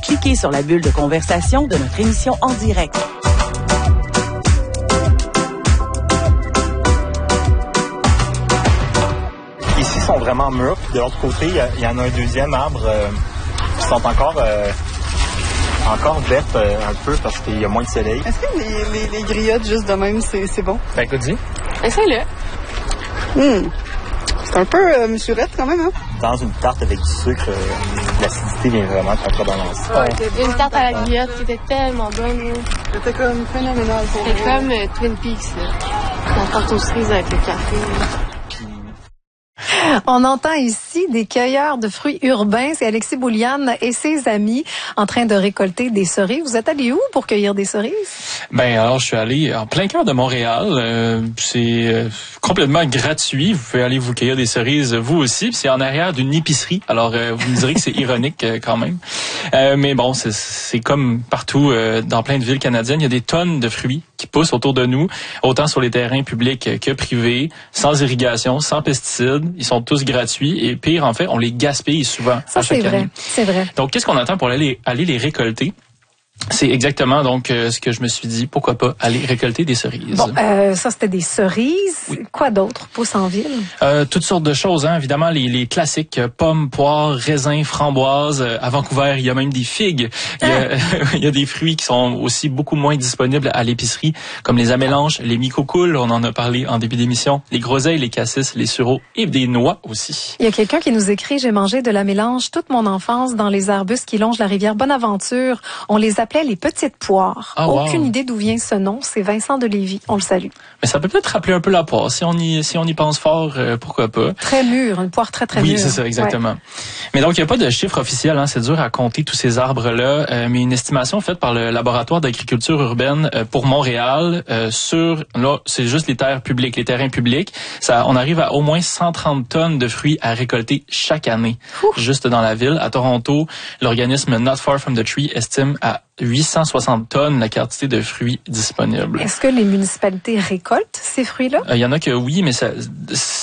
cliquez sur la bulle de conversation de notre émission en direct. Ici, sont vraiment mûrs. De l'autre côté, il y en a un deuxième arbre qui sont encore vertes un peu parce qu'il y a moins de soleil. Est-ce que les griottes juste de même, c'est bon? Ben, écoute, dis. Essaye-le. C'est un peu mesurette quand même, hein? Dans une tarte avec du sucre, l'acidité vient vraiment contrebalancer. Une tarte à la griotte qui était tellement bonne. C'était comme phénoménal. C'était comme Twin Peaks, là. La tarte aux cerises avec le café. On entend ici des cueilleurs de fruits urbains. C'est Alexis Bouliane et ses amis en train de récolter des cerises. Vous êtes allés où pour cueillir des cerises? Ben alors, je suis allé en plein cœur de Montréal. C'est complètement gratuit. Vous pouvez aller vous cueillir des cerises vous aussi. Puis c'est en arrière d'une épicerie. Alors, vous me direz que c'est ironique quand même. Mais bon, c'est comme partout dans plein de villes canadiennes. Il y a des tonnes de fruits qui poussent autour de nous, autant sur les terrains publics que privés, sans irrigation, sans pesticides. Ils sont tous gratuits et pire, en fait, on les gaspille souvent. Ça, c'est vrai. C'est vrai. Donc, qu'est-ce qu'on attend pour aller les récolter? C'est exactement donc ce que je me suis dit, pourquoi pas aller récolter des cerises. Bon, ça c'était des cerises. Oui. Quoi d'autre pousse en ville? Toutes sortes de choses, hein. Évidemment les classiques pommes, poires, raisins, framboises. À Vancouver, il y a même des figues. Il y a des fruits qui sont aussi beaucoup moins disponibles à l'épicerie, comme les amélanches, les micocoules, on en a parlé en début d'émission, les groseilles, les cassis, les sureaux et des noix aussi. Il y a quelqu'un qui nous écrit: j'ai mangé de la mélange toute mon enfance dans les arbustes qui longent la rivière Bonaventure. On les appelait les petites poires. Aucune idée d'où vient ce nom. C'est Vincent de Lévis. On le salue. Mais ça peut peut-être rappeler un peu la poire. Si on y pense fort, pourquoi pas. Très mûre, une poire très mûre. Oui, c'est ça, exactement. Ouais. Mais donc, il n'y a pas de chiffre officiel. Hein, c'est dur à compter tous ces arbres-là. Mais une estimation faite par le laboratoire d'agriculture urbaine pour Montréal là, c'est juste les terres publiques, les terrains publics. On arrive à au moins 130 tonnes de fruits à récolter chaque année. Juste dans la ville. À Toronto, l'organisme Not Far From the Tree estime à 860 tonnes la quantité de fruits disponibles. Est-ce que les municipalités récoltent ces fruits-là? Il y en a que oui, mais ça